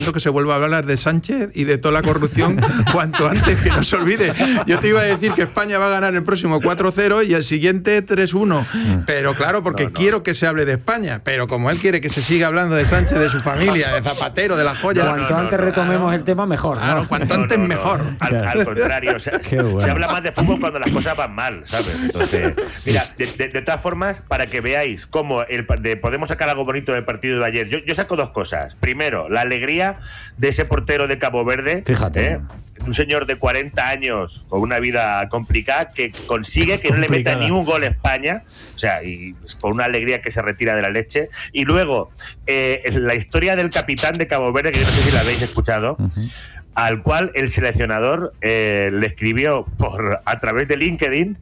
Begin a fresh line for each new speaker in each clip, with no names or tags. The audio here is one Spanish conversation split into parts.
que se vuelva a hablar de Sánchez y de toda la corrupción cuanto antes, que no se olvide. Yo te iba a decir que España va a ganar el próximo 4-0 y el siguiente 3-1. Pero claro, porque quiero que se hable de España. Pero como él quiere que se siga hablando de Sánchez, de su familia, de Zapatero, de la joya.
Cuanto antes retomemos el tema, mejor.
Claro, cuanto antes mejor.
Al contrario, se habla más de fútbol cuando las cosas van mal, ¿sabes? Entonces, mira, de todas formas, para que veáis cómo podemos sacar algo bonito del partido de ayer, yo saco dos cosas. Primero, la alegría de ese portero de Cabo Verde.
Fíjate.
Un señor de 40 años con una vida complicada que consigue que no le meta ni un gol a España, o sea, y con una alegría que se retira de la leche. Y luego, la historia del capitán de Cabo Verde, que yo no sé si la habéis escuchado, al cual el seleccionador le escribió a través de LinkedIn,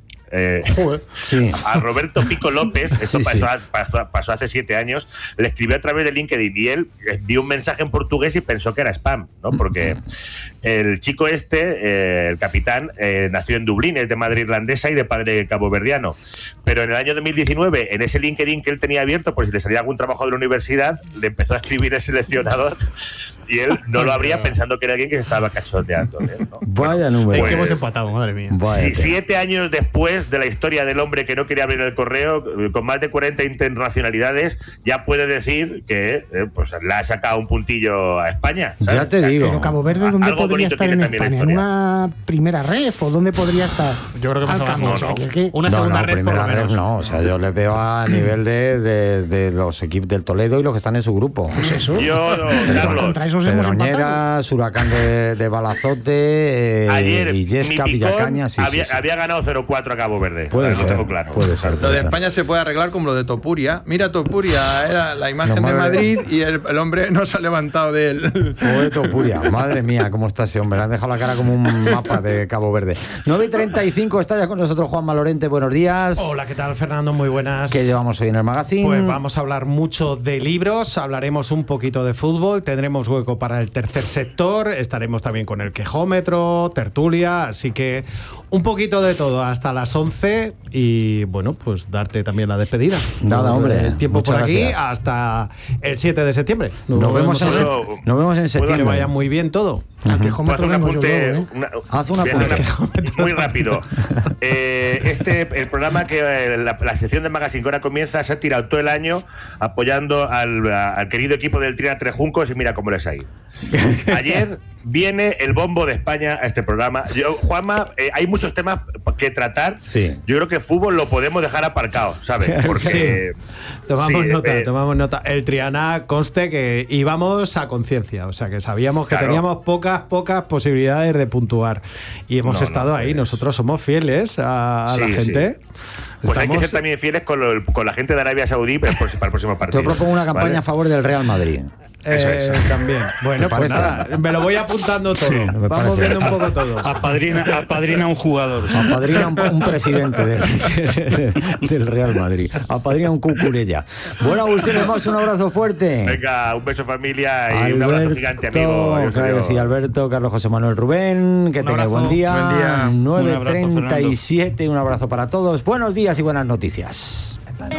a Roberto Pico López. Esto pasó hace 7 años. Le escribió a través de LinkedIn y él vio un mensaje en portugués y pensó que era spam, ¿no? Porque el chico el capitán, nació en Dublín, es de madre irlandesa y de padre caboverdiano, pero en el año 2019, en ese LinkedIn que él tenía abierto, pues si le salía algún trabajo de la universidad, le empezó a escribir el seleccionador y él no lo abría pensando que era alguien que se estaba cachoteando, ¿no?
Vaya número.
Que hemos empatado, madre mía.
7 años después de la historia del hombre que no quería abrir el correo, con más de 40 internacionalidades, ya puede decir que pues le ha sacado un puntillo a España, ¿sabes?
Ya te digo.
Pero Cabo Verde, ¿dónde podría estar en España? ¿En una primera ref o dónde podría estar?
Yo creo que más abajo. Una segunda red, por lo menos.
No, o sea, yo le veo a nivel de los equipos del Toledo y los que están en su grupo.
Pues eso.
Carlos,
contra esos hemos empatado.
Pedroñeras, Huracán de Balazote,
ayer
Illesca, Villacaña.
Había ganado 0-4 a Cabo Verde.
Puede ser,
tengo claro.
puede ser.
Lo de España se puede arreglar como lo de Topuria. Mira, Topuria era la imagen de Madrid y el hombre no se ha levantado de él.
Joder, Topuria, madre mía, cómo está ese hombre. Le han dejado la cara como un mapa de Cabo Verde. 9:35, está ya con nosotros Juanma Lorente. Buenos días.
Hola, ¿qué tal, Fernando? Muy buenas.
¿Qué llevamos hoy en el magazine?
Pues vamos a hablar mucho de libros, hablaremos un poquito de fútbol, tendremos hueco para el tercer sector, estaremos también con el quejómetro, tertulia, así que un poquito de todo hasta las 11 y bueno, pues darte también la despedida.
Nada, hombre.
El tiempo por aquí
gracias.
hasta el 7 de septiembre.
Nos vemos en septiembre.
Que vaya muy bien todo.
Al quejómetro
un apunte,
Haz un apunte.
muy rápido. El programa que la sección de Magazine que ahora comienza se ha tirado todo el año apoyando al querido equipo del Triana Tres Juncos y mira cómo les ha ido. Ayer viene el bombo de España a este programa. Juanma, hay muchos temas que tratar.
Sí.
Yo creo que fútbol lo podemos dejar aparcado, ¿sabes? Porque
tomamos nota. El Triana conste que íbamos a conciencia, o sea que sabíamos que teníamos pocas posibilidades de puntuar y hemos estado ahí. Nosotros somos fieles a la gente.
Pues hay que ser también fieles con la gente de Arabia Saudí para el próximo partido.
Yo propongo una campaña a favor del Real Madrid.
Eso.
También. Bueno, pues nada, me lo voy apuntando todo. Vamos viendo un poco todo.
Apadrina un jugador.
Apadrina un presidente del Real Madrid. Apadrina un cucurella. Bueno, Agustín, un abrazo fuerte.
Venga, un beso familia y un abrazo gigante, amigo.
Claro que sí, Alberto, Carlos José Manuel Rubén, que tengáis buen día. 9:37, un abrazo para todos. Buenos días y buenas noticias.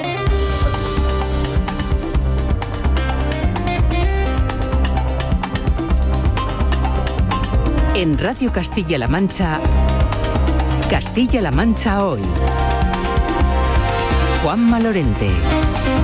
En Radio Castilla-La Mancha, Castilla-La Mancha hoy. Juanma Lorente.